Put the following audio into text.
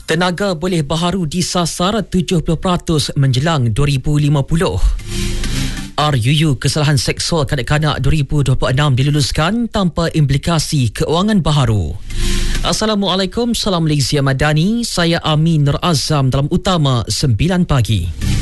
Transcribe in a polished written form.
Tenaga boleh baharu disasar 70% menjelang 2050. RUU Kesalahan Seksual Kanak-Kanak 2026 diluluskan tanpa implikasi keuangan baharu. Assalamualaikum, salam Malaysia Madani. Saya Amin Nur Azam dalam Utama 9 Pagi.